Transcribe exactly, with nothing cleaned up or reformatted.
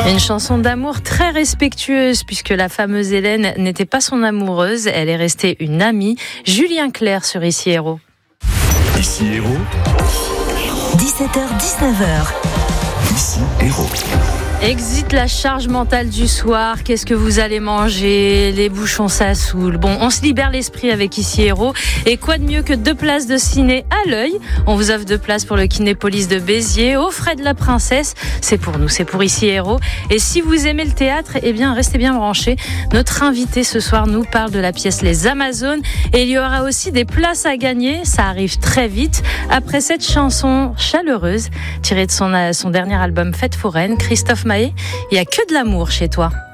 Une chanson d'amour très respectueuse puisque la fameuse Hélène n'était pas son amoureuse, elle est restée une amie. Julien Clerc sur Ici Héros. Ici Héros. dix-sept heures dix-neuf heures. Ici Héros. Exit la charge mentale du soir. Qu'est-ce que vous allez manger? Les bouchons, ça saoule. Bon, on se libère l'esprit avec Ici Héros. Et quoi de mieux que deux places de ciné à l'œil? On vous offre deux places pour le Kinépolis de Béziers, aux frais de la princesse. C'est pour nous, c'est pour Ici Héros. Et si vous aimez le théâtre, eh bien, restez bien branchés. Notre invité ce soir nous parle de la pièce Les Amazones. Et il y aura aussi des places à gagner. Ça arrive très vite. Après cette chanson chaleureuse, tirée de son, son dernier album Fête foraine, Christophe Maé, il n'y a que de l'amour chez toi.